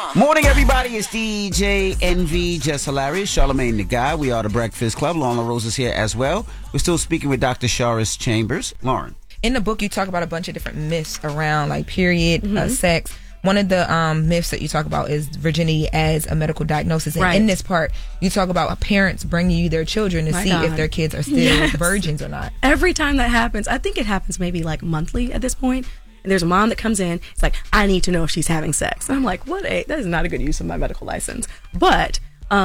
Morning, everybody. It's DJ NV, Just Hilarious, Charlamagne the Guy. We are the Breakfast Club. Lauren Rose is here as well. We're still speaking with Dr. Charis Chambers. Lauren. In the book, you talk about a bunch of different myths around, like, period, sex. One of the myths that you talk about is virginity as a medical diagnosis. And in this part, you talk about parents bringing you their children to see if their kids are still virgins or not. Every time that happens, I think it happens maybe like monthly at this point. And there's a mom that comes in. It's like, I need to know if she's having sex. And I'm like, that is not a good use of my medical license. But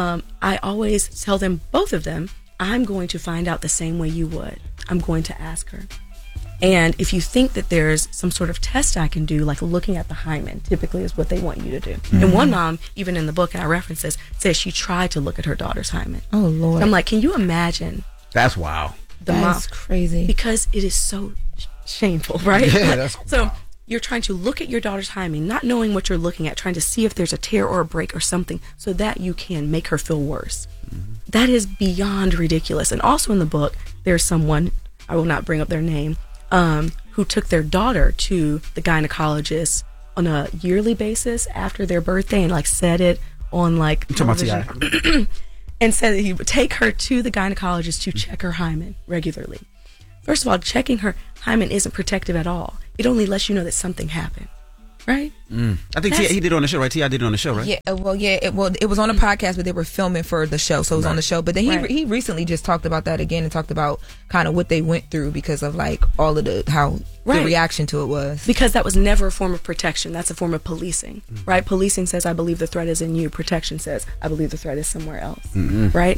I always tell them, both of them, I'm going to find out the same way you would. I'm going to ask her. And if you think that there's some sort of test I can do, like looking at the hymen, typically is what they want you to do. And one mom, even in the book, and I reference this, says she tried to look at her daughter's hymen. Oh, Lord. So I'm like, can you imagine? That's wow. That's crazy. Because it is so shameful, right? Yeah, that's so you're trying to look at your daughter's hymen, not knowing what you're looking at, trying to see if there's a tear or a break or something so that you can make her feel worse. That is beyond ridiculous. And also in the book, there's someone, I will not bring up their name, who took their daughter to the gynecologist on a yearly basis after their birthday and like said it on like television and said that he would take her to the gynecologist to check her hymen regularly. First of all, checking her hymen isn't protective at all. It only lets you know that something happened, right? I think he did it on the show, right? T.I. did it on the show, right? Yeah, it was on a podcast, but they were filming for the show, so it was on the show. But then he recently just talked about that again and talked about kind of what they went through because of like all of the reaction to it was. Because that was never a form of protection. That's a form of policing, right? Policing says, I believe the threat is in you. Protection says, I believe the threat is somewhere else, right?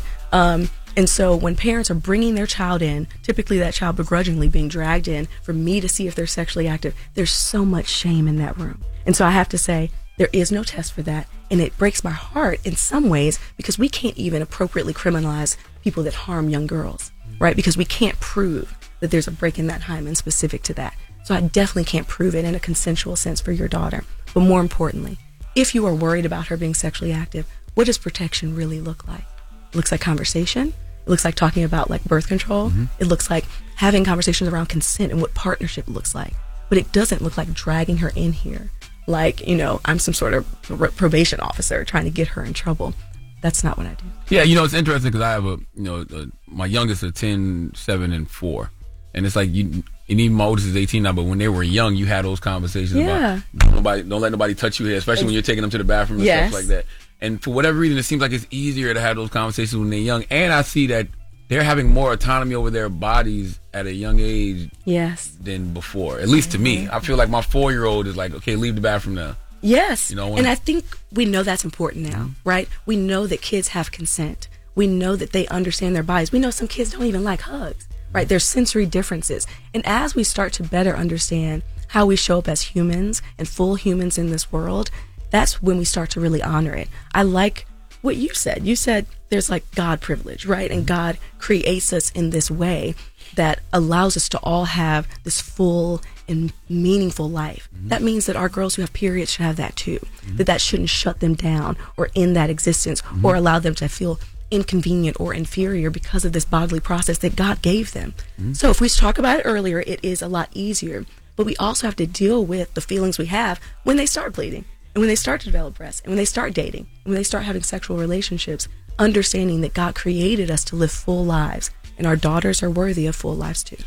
And so when parents are bringing their child in, typically that child begrudgingly being dragged in for me to see if they're sexually active, there's so much shame in that room. And so I have to say, there is no test for that. And it breaks my heart in some ways because we can't even appropriately criminalize people that harm young girls, right? Because we can't prove that there's a break in that hymen specific to that. So I definitely can't prove it in a consensual sense for your daughter. But more importantly, if you are worried about her being sexually active, what does protection really look like? It looks like conversation. It looks like talking about like birth control. It looks like having conversations around consent and what partnership looks like. But it doesn't look like dragging her in here. Like, I'm some sort of probation officer trying to get her in trouble. That's not what I do. Yeah, it's interesting because I have my youngest are 10, 7, and 4. And it's like, and even my oldest is 18 now, but when they were young, you had those conversations about don't let nobody touch you here, especially when you're taking them to the bathroom and stuff like that. And for whatever reason, it seems like it's easier to have those conversations when they're young. And I see that they're having more autonomy over their bodies at a young age than before. At least to me. I feel like my 4-year-old is like, okay, leave the bathroom now. Yes. And I think we know that's important now, right? We know that kids have consent. We know that they understand their bodies. We know some kids don't even like hugs, right? There's sensory differences. And as we start to better understand how we show up as humans and full humans in this world, that's when we start to really honor it. I like what you said. You said there's like God privilege, right? And God creates us in this way that allows us to all have this full and meaningful life. That means that our girls who have periods should have that too. That shouldn't shut them down or end that existence or allow them to feel inconvenient or inferior because of this bodily process that God gave them. So if we talk about it earlier, it is a lot easier. But we also have to deal with the feelings we have when they start bleeding. And when they start to develop breasts, and when they start dating, and when they start having sexual relationships, understanding that God created us to live full lives, and our daughters are worthy of full lives too.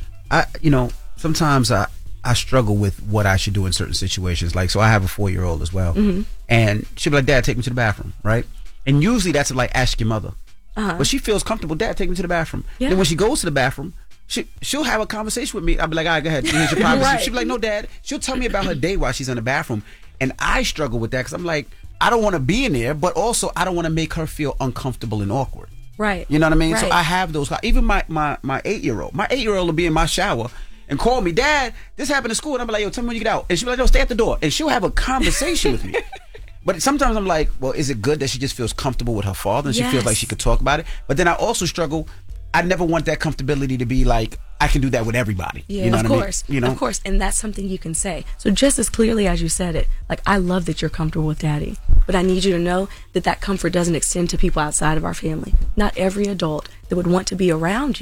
Sometimes I struggle with what I should do in certain situations. Like, so I have a 4-year-old as well, and she'll be like, "Dad, take me to the bathroom," right? And usually that's like, ask your mother. But she feels comfortable. Dad, take me to the bathroom. Then when she goes to the bathroom, she'll have a conversation with me. I'll be like, all right, go ahead. Here's your privacy. She'll be like, no, Dad. She'll tell me about her day while she's in the bathroom. And I struggle with that because I'm like, I don't want to be in there, but also I don't want to make her feel uncomfortable and awkward. Right. You know what I mean? Right. So I have those. Even my 8-year-old. My 8-year-old will be in my shower and call me, "Dad, this happened at school." And I'm like, "Yo, tell me when you get out." And she'll be like, "No, stay at the door." And she'll have a conversation with me. But sometimes I'm like, well, is it good that she just feels comfortable with her father and she feels like she could talk about it? But then I also struggle. I never want that comfortability to be like, I can do that with everybody. Yeah, you know of what course. I mean? Of course. And that's something you can say. So just as clearly as you said it, like, I love that you're comfortable with Daddy, but I need you to know that that comfort doesn't extend to people outside of our family. Not every adult that would want to be around you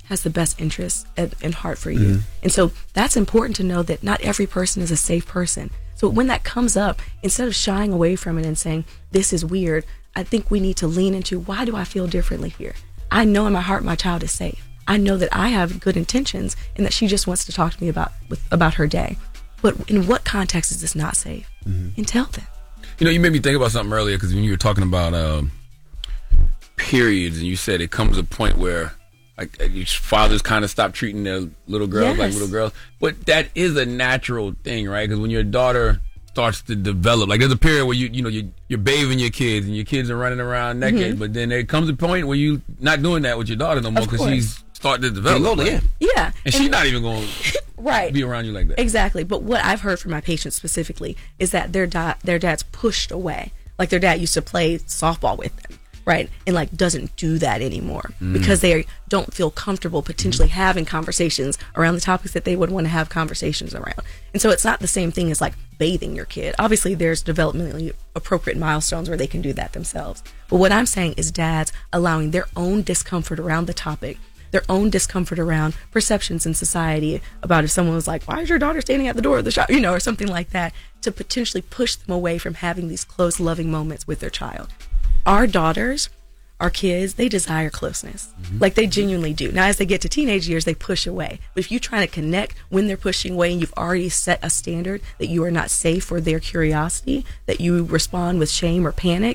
has the best interest in heart for you. And so that's important to know, that not every person is a safe person. So when that comes up, instead of shying away from it and saying, this is weird, I think we need to lean into, why do I feel differently here? I know in my heart my child is safe. I know that I have good intentions and that she just wants to talk to me about her day. But in what context is this not safe? And tell them. You know, you made me think about something earlier, because when you were talking about periods, and you said it comes a point where like fathers kind of stop treating their little girls like little girls. But that is a natural thing, right? Because when your daughter starts to develop, like there's a period where you're bathing your kids and your kids are running around naked, but then there comes a point where you not doing that with your daughter no more, because she's starting to develop. Yeah. And she's not even going to be around you like that. Exactly. But what I've heard from my patients specifically is that their dad's pushed away. Like their dad used to play softball with them. Right. And like doesn't do that anymore because they don't feel comfortable potentially having conversations around the topics that they would want to have conversations around. And so it's not the same thing as like bathing your kid. Obviously, there's developmentally appropriate milestones where they can do that themselves. But what I'm saying is dads allowing their own discomfort around the topic, their own discomfort around perceptions in society about if someone was like, why is your daughter standing at the door of the shop, or something like that, to potentially push them away from having these close, loving moments with their child. Our daughters, our kids, they desire closeness. Like they genuinely do. Now, as they get to teenage years, they push away. But if you're trying to connect when they're pushing away and you've already set a standard that you are not safe for their curiosity, that you respond with shame or panic,